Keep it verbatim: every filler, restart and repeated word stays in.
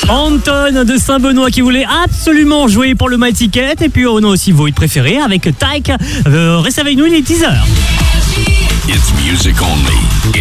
Anton de Saint-Benoît qui voulait absolument jouer pour le My Ticket. Et puis on a aussi vos hits préférés avec Tyke. Euh, restez avec nous, il est dix heures. It's music only.